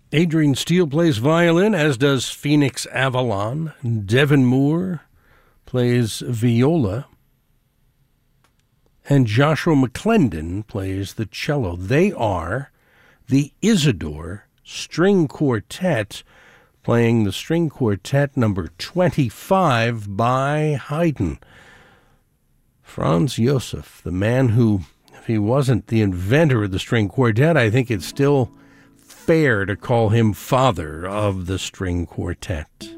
Adrian Steele plays violin, as does Phoenix Avalon. Devin Moore plays viola. And Joshua McClendon plays the cello. They are the Isidore String Quartet, playing the String Quartet number 25 by Haydn. Franz Josef, the man who, if he wasn't the inventor of the string quartet, I think it's still fair to call him father of the string quartet.